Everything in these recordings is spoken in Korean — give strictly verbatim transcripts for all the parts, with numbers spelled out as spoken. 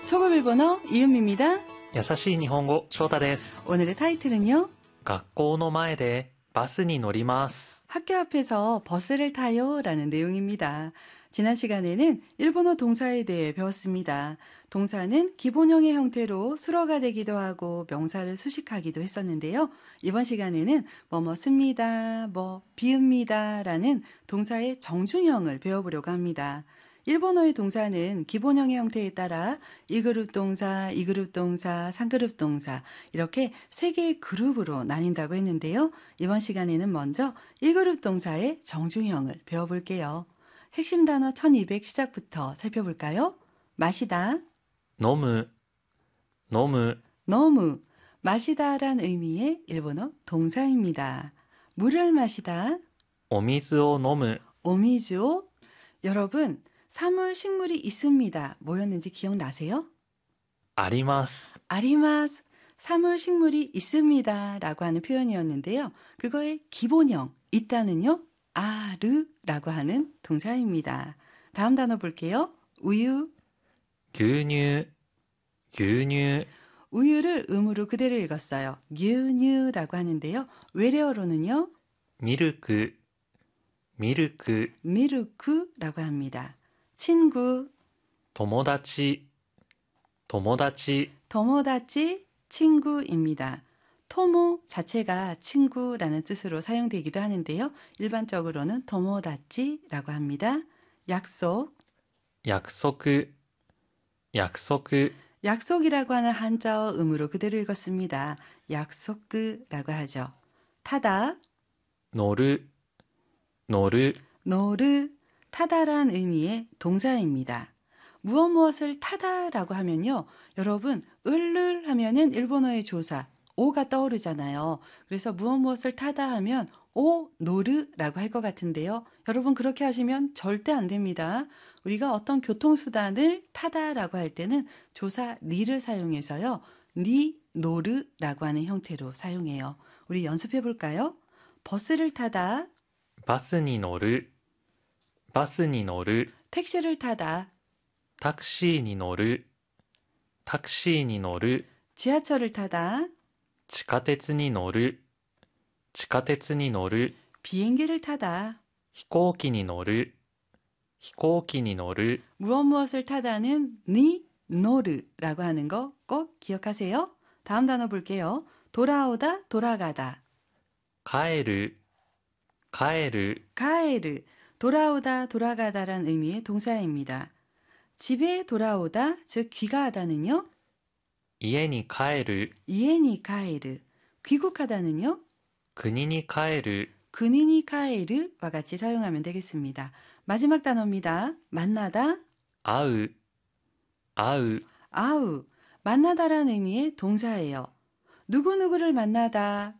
초급 일본어 이은미입니다. 優しい日本語、翔太です。 오늘의 타이틀은요. 学校の前でバスに乗ります。 학교 앞에서 버스를 타요 라는 내용입니다. 지난 시간에는 일본어 동사에 대해 배웠습니다. 동사는 기본형의 형태로 수러가 되기도 하고 명사를 수식하기도 했었는데요. 이번 시간에는 뭐뭐 씁니다, 뭐 비읍니다 라는 동사의 정중형을 배워보려고 합니다. 일본어의 동사는 기본형의 형태에 따라 일 그룹 동사, 이 그룹 동사, 삼 그룹 동사 이렇게 세 개의 그룹으로 나뉜다고 했는데요. 이번 시간에는 먼저 일 그룹 동사의 정중형을 배워볼게요. 핵심 단어 천이백 시작부터 살펴볼까요? 마시다, 飲む、飲む、 너무, 마시다란 의미의 일본어 동사입니다. 물을 마시다, お水を飲む、 오미즈오. 여러분, 사물, 식물이 있습니다. 뭐였는지 기억나세요? あります。 아리마스, 사물, 식물이 있습니다. 라고 하는 표현이었는데요. 그거의 기본형, 있다는요. 아르라고 하는 동사입니다. 다음 단어 볼게요. 우유, 牛乳、牛乳、 우유를 음으로 그대로 읽었어요. 뉴뉴라고 하는데요. 외래어로는요. ミルク、ミルク、 미루크라고 합니다. 친구, 友達、友達、 토모다치, 친구입니다. 토모 자체가 친구라는 뜻으로 사용되기도 하는데요. 일반적으로는 토모다치라고 합니다. 약속, 約束、約束、 약속이라고 하는 한자어 음으로 그대로 읽었습니다. 약속라고 하죠. 타다, 乗る、乗る、 노르, 타다란 의미의 동사입니다. 무엇 무엇을 타다라고 하면요. 여러분, 을을 하면은 일본어의 조사, 오가 떠오르잖아요. 그래서 무엇 무엇을 타다 하면 오, 노르라고 할 것 같은데요. 여러분 그렇게 하시면 절대 안 됩니다. 우리가 어떤 교통수단을 타다라고 할 때는 조사 니를 사용해서요. 니, 노르라고 하는 형태로 사용해요. 우리 연습해 볼까요? 버스를 타다, バスに乗る、バスに乗る、 택시를 타다, タクシーに乗る、タクシーに乗る、 지하철을 타다, 地下鉄に乗る、地下鉄に乗る、 비행기를 타다, 飛行機に乗る、飛行機に乗る、 무엇 무엇을 타다는 니, 노르라고 하는 거 꼭 기억하세요. 다음 단어 볼게요. 돌아오다, 돌아가다, 帰る、帰る、 가에르, 돌아오다, 돌아가다란 의미의 동사입니다. 집에 돌아오다, 즉 귀가하다는요. 家に帰る、 이에니 가에르, 귀국하다는요. 国に帰る、 근인이 가에르와 같이 사용하면 되겠습니다. 마지막 단어입니다. 만나다, 会う、会う、 아우, 만나다라는 의미의 동사예요. 누구누구를 만나다,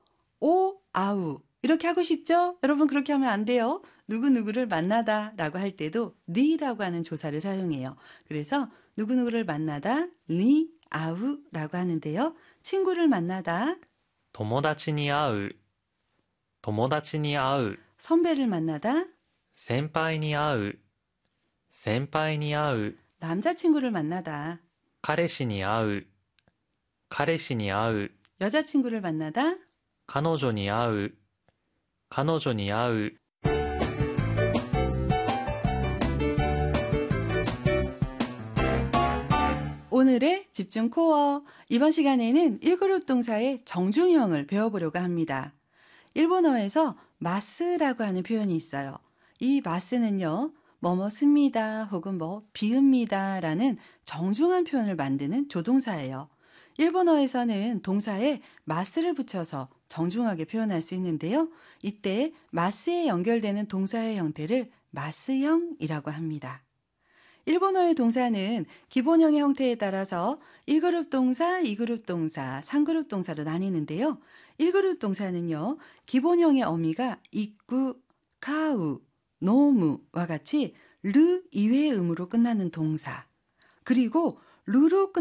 오, 아우 이렇게 하고 싶죠? 여러분 그렇게 하면 안 돼요. 누구누구를 만나다 라고 할 때도 니라고 하는 조사를 사용해요. 그래서 누구누구를 만나다, 니, 아우 라고 하는데요. 친구를 만나다, 友達に会う、友達に会う、 선배를 만나다, 先輩に会う、先輩に会う、 남자친구를 만나다, 彼氏に会う、彼氏に会う、 여자친구를 만나다, 彼女に会う、彼女に会う、 오늘의 집중 코어. 이번 시간에는 일 그룹 동사의 정중형을 배워보려고 합니다. 일본어에서 마스라고 하는 표현이 있어요. 이 마스는요, 뭐뭐 씁니다 혹은 뭐 비읍니다 라는 정중한 표현을 만드는 조동사예요. 일본어에서는 동사에 마스를 붙여서 정중하게 표현할 수 있는데요. 이때 마스에 연결되는 동사의 형태를 마스형이라고 합니다. 일본어의 동사는 기본형의 형태에 따라서 일 그룹 동사, 이 그룹 동사, 삼 그룹 동사로 나뉘는데요. 일 그룹 동사는요. 기본형의 어미가 이쿠, 카우, 노무와 같이 르 이외의 음으로 끝나는 동사, 그리고 르로 끝